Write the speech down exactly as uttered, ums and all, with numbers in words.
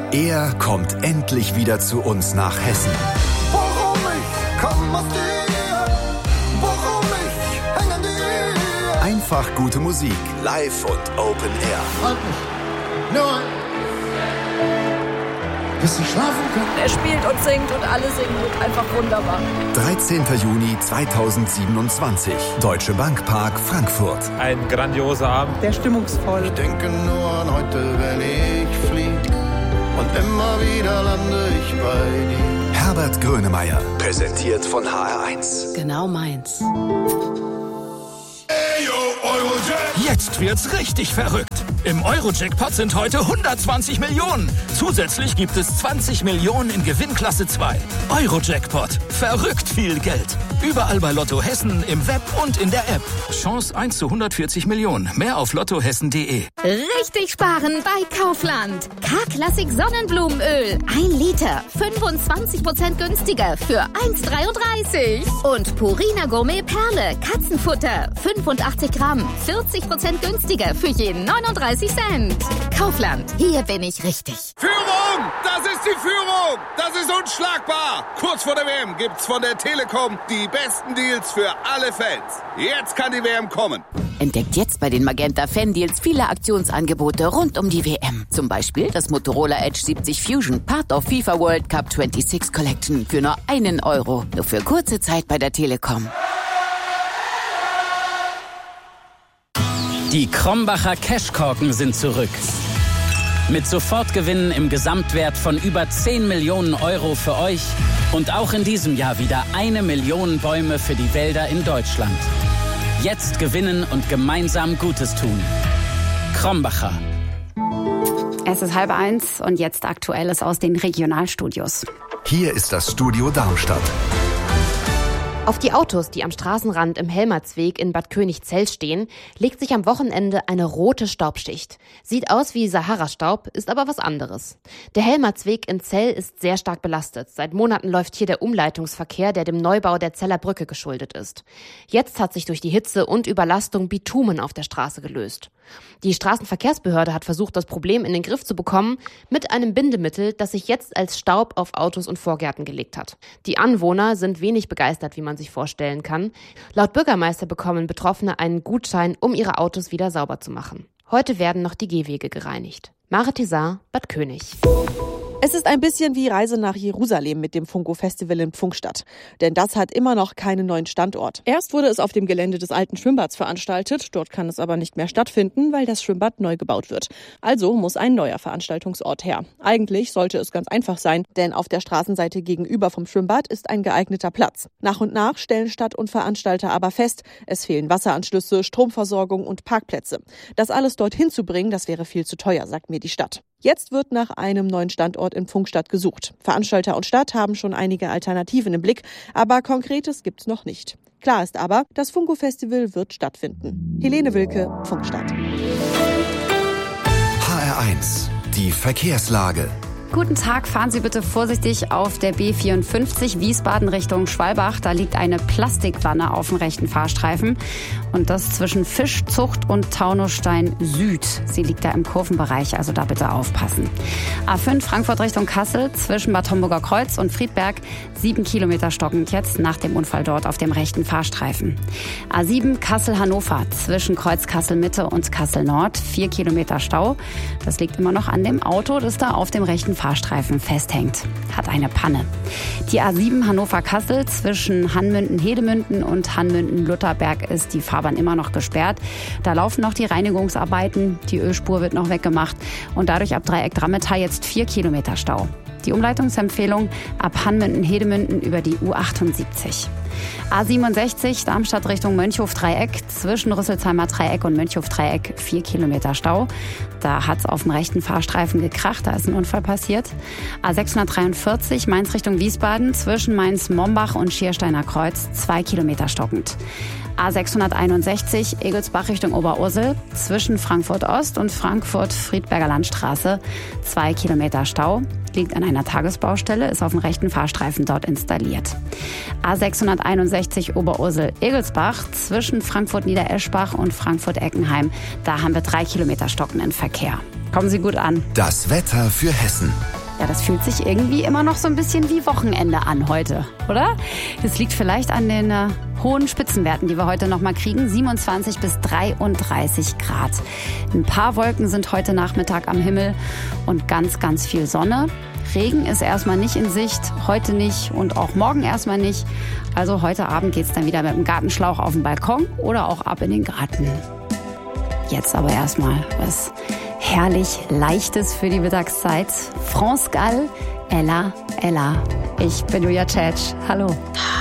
Er kommt endlich wieder zu uns nach Hessen. Worum ich komm aus dir, worum ich häng an dir. Einfach gute Musik, live und Open Air. Halt mich, nur bis ich schlafen kann. Er spielt und singt und alle singen mit, einfach wunderbar. dreizehnter Juni zweitausendsiebenundzwanzig, Deutsche Bank Park, Frankfurt. Ein grandioser Abend. Sehr stimmungsvoll. Ich denke nur an heute, wenn ich flieg. Und immer wieder lande ich bei dir. Herbert Grönemeyer, präsentiert von H R eins. Genau meins. Jetzt wird's richtig verrückt. Im Euro-Jackpot sind heute hundertzwanzig Millionen. Zusätzlich gibt es zwanzig Millionen in Gewinnklasse zwei. Euro-Jackpot. Verrückt viel Geld. Überall bei Lotto Hessen, im Web und in der App. Chance eins zu hundertvierzig Millionen. Mehr auf lottohessen punkt de. Richtig sparen bei Kaufland. K-Klassik Sonnenblumenöl. Ein Liter. fünfundzwanzig Prozent günstiger für eins Komma dreiunddreißig. Und Purina Gourmet Perle. Katzenfutter. fünfundachtzig Gramm. vierzig Prozent günstiger für jeden neununddreißig Cent. Kaufland. Hier bin ich richtig. Führung! Das ist die Führung! Das ist unschlagbar! Kurz vor der W M gibt's von der Telekom die besten Deals für alle Fans. Jetzt kann die W M kommen. Entdeckt jetzt bei den Magenta Fan Deals viele Aktionsangebote rund um die W M. Zum Beispiel das Motorola Edge siebzig Fusion, Part of FIFA World Cup sechsundzwanzig Collection für nur einen Euro. Nur für kurze Zeit bei der Telekom. Die Krombacher Cashkorken sind zurück. Mit Sofortgewinnen im Gesamtwert von über zehn Millionen Euro für euch und auch in diesem Jahr wieder eine Million Bäume für die Wälder in Deutschland. Jetzt gewinnen und gemeinsam Gutes tun. Krombacher. Es ist halb eins und jetzt Aktuelles aus den Regionalstudios. Hier ist das Studio Darmstadt. Auf die Autos, die am Straßenrand im Helmertsweg in Bad Königzell stehen, legt sich am Wochenende eine rote Staubschicht. Sieht aus wie Sahara-Staub, ist aber was anderes. Der Helmertsweg in Zell ist sehr stark belastet. Seit Monaten läuft hier der Umleitungsverkehr, der dem Neubau der Zeller Brücke geschuldet ist. Jetzt hat sich durch die Hitze und Überlastung Bitumen auf der Straße gelöst. Die Straßenverkehrsbehörde hat versucht, das Problem in den Griff zu bekommen mit einem Bindemittel, das sich jetzt als Staub auf Autos und Vorgärten gelegt hat. Die Anwohner sind wenig begeistert, wie man sich vorstellen kann. Laut Bürgermeister bekommen Betroffene einen Gutschein, um ihre Autos wieder sauber zu machen. Heute werden noch die Gehwege gereinigt. Mare Tessar, Bad König. Es ist ein bisschen wie Reise nach Jerusalem mit dem Funko-Festival in Pfungstadt. Denn das hat immer noch keinen neuen Standort. Erst wurde es auf dem Gelände des alten Schwimmbads veranstaltet. Dort kann es aber nicht mehr stattfinden, weil das Schwimmbad neu gebaut wird. Also muss ein neuer Veranstaltungsort her. Eigentlich sollte es ganz einfach sein, denn auf der Straßenseite gegenüber vom Schwimmbad ist ein geeigneter Platz. Nach und nach stellen Stadt und Veranstalter aber fest, es fehlen Wasseranschlüsse, Stromversorgung und Parkplätze. Das alles dorthin zu bringen, das wäre viel zu teuer, sagt mir die Stadt. Jetzt wird nach einem neuen Standort in Pfungstadt gesucht. Veranstalter und Stadt haben schon einige Alternativen im Blick, aber Konkretes gibt's noch nicht. Klar ist aber, das Funko-Festival wird stattfinden. Helene Wilke, Pfungstadt. H R eins, die Verkehrslage. Guten Tag, fahren Sie bitte vorsichtig auf der B vierundfünfzig Wiesbaden Richtung Schwalbach. Da liegt eine Plastikwanne auf dem rechten Fahrstreifen. Und das zwischen Fischzucht und Taunusstein Süd. Sie liegt da im Kurvenbereich, also da bitte aufpassen. A fünf Frankfurt Richtung Kassel zwischen Bad Homburger Kreuz und Friedberg. Sieben Kilometer stockend jetzt nach dem Unfall dort auf dem rechten Fahrstreifen. A sieben Kassel-Hannover zwischen Kreuz Kassel-Mitte und Kassel-Nord. Vier Kilometer Stau. Das liegt immer noch an dem Auto, das da auf dem rechten Fahrstreifen festhängt. Hat eine Panne. Die A sieben Hannover-Kassel zwischen Hanmünden-Hedemünden und Hanmünden-Lutherberg ist die Fahrbahn immer noch gesperrt. Da laufen noch die Reinigungsarbeiten. Die Ölspur wird noch weggemacht. Und dadurch ab Dreieck-Drammetal jetzt vier Kilometer Stau. Die Umleitungsempfehlung ab Hanmünden-Hedemünden über die U achtundsiebzig. A siebenundsechzig Darmstadt Richtung Mönchhof-Dreieck zwischen Rüsselsheimer Dreieck und Mönchhof-Dreieck vier Kilometer Stau. Da hat es auf dem rechten Fahrstreifen gekracht, da ist ein Unfall passiert. A sechshundertdreiundvierzig Mainz Richtung Wiesbaden zwischen Mainz-Mombach und Schiersteiner Kreuz zwei Kilometer stockend. A sechshunderteinundsechzig Egelsbach Richtung Oberursel zwischen Frankfurt Ost und Frankfurt-Friedberger Landstraße zwei Kilometer Stau. Liegt an einer Tagesbaustelle, ist auf dem rechten Fahrstreifen dort installiert. A sechshunderteinundsechzig Oberursel-Egelsbach zwischen Frankfurt-Niedereschbach und Frankfurt-Eckenheim. Da haben wir drei Kilometer stockenden Verkehr. Kommen Sie gut an. Das Wetter für Hessen. Ja, das fühlt sich irgendwie immer noch so ein bisschen wie Wochenende an heute, oder? Das liegt vielleicht an den äh, hohen Spitzenwerten, die wir heute noch mal kriegen. siebenundzwanzig bis dreiunddreißig Grad. Ein paar Wolken sind heute Nachmittag am Himmel und ganz, ganz viel Sonne. Regen ist erstmal nicht in Sicht, heute nicht und auch morgen erstmal nicht. Also heute Abend geht's dann wieder mit dem Gartenschlauch auf den Balkon oder auch ab in den Garten. Jetzt aber erstmal was herrlich Leichtes für die Mittagszeit. France Gall, Ella, Ella. Ich bin Julia Tschetsch. Hallo.